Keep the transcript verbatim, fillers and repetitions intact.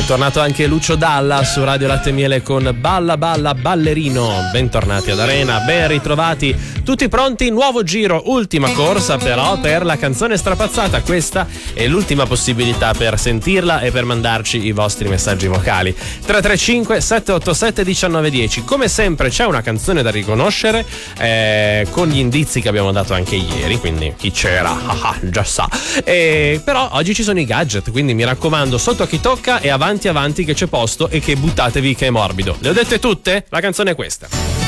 tornato anche Lucio Dalla su Radio Latte e Miele con Balla Balla Ballerino. Bentornati ad Arena, ben ritrovati, tutti pronti, nuovo giro, ultima corsa però per la canzone strapazzata. Questa è l'ultima possibilità per sentirla e per mandarci i vostri messaggi vocali. tre tre cinque sette otto sette uno nove uno zero. Come sempre c'è una canzone da riconoscere eh, con gli indizi che abbiamo dato anche ieri, quindi chi c'era ah, già sa. E, però oggi ci sono i gadget, quindi mi raccomando, sotto a chi tocca e avanti avanti che c'è posto e che buttatevi che è morbido. Le ho dette tutte? La canzone è questa.